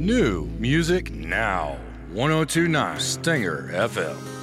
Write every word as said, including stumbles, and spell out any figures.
New music now. ten twenty-nine Stinger F M.